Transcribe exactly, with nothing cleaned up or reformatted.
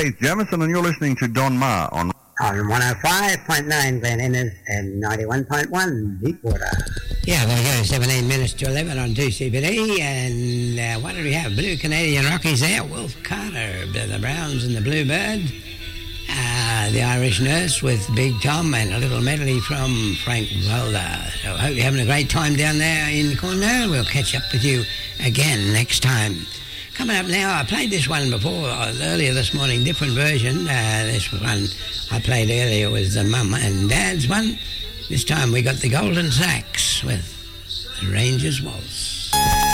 Keith Jamison, and you're listening to Don Ma on... On one oh five point nine Glen Innes and ninety-one point one Deepwater. Yeah, there we go, seventeen minutes to eleven on two C B D, and uh, what do we have? Blue Canadian Rockies there, Wolf Carter, the Browns and the Bluebird, uh, the Irish Nurse with Big Tom, and a little medley from Frank Volder. So I hope you're having a great time down there in Cornwall. We'll catch up with you again next time. Coming up now, I played this one before, uh, earlier this morning, different version. Uh, this one I played earlier was the Mum and Dad's one. This time we got the Golden Sax with the Rangers Waltz.